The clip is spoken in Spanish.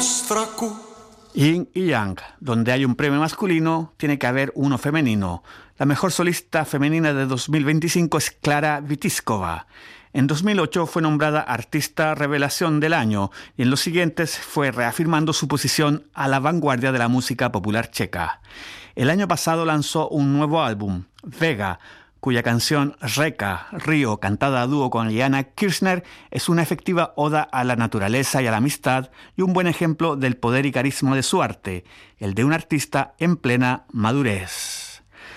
Yin y yang, donde hay un premio masculino, tiene que haber uno femenino. La mejor solista femenina de 2025 es Klara Vitiskova. En 2008 fue nombrada Artista Revelación del Año y en los siguientes fue reafirmando su posición a la vanguardia de la música popular checa. El año pasado lanzó un nuevo álbum, Vega, cuya canción Reka, Río, cantada a dúo con Liana Kirchner, es una efectiva oda a la naturaleza y a la amistad y un buen ejemplo del poder y carisma de su arte, el de un artista en plena madurez.